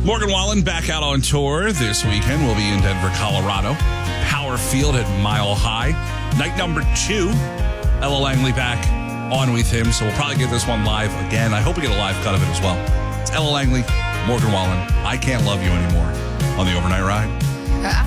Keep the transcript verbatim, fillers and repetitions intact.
Morgan Wallen back out on tour this weekend. We'll be in Denver, Colorado. Power Field at Mile High. Night number two. Ella Langley back on with him. So we'll probably get this one live again. I hope we get a live cut of it as well. It's Ella Langley, Morgan Wallen. I Can't Love You Anymore on the Overnight Ride. Uh,